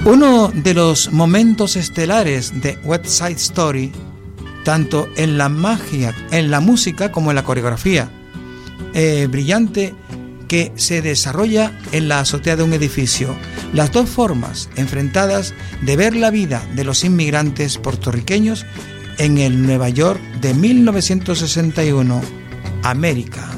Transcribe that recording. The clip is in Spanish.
Uno de los momentos estelares de West Side Story, tanto en la magia, en la música como en la coreografía brillante, que se desarrolla en la azotea de un edificio. Las dos formas enfrentadas de ver la vida de los inmigrantes puertorriqueños en el Nueva York de 1961, América.